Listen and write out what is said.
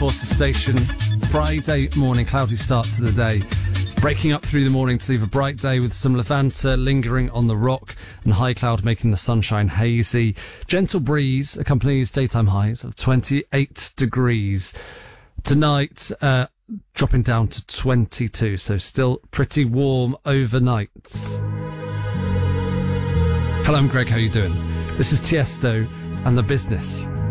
Forces Station. Friday morning, cloudy start to the day. Breaking up through the morning to leave a bright day with some Levanta lingering on the rock and high cloud making the sunshine hazy. Gentle breeze accompanies daytime highs of 28 degrees. Tonight, dropping down to 22, so still pretty warm overnight. Hello, I'm Greg. How are you doing? This is Tiesto and The Business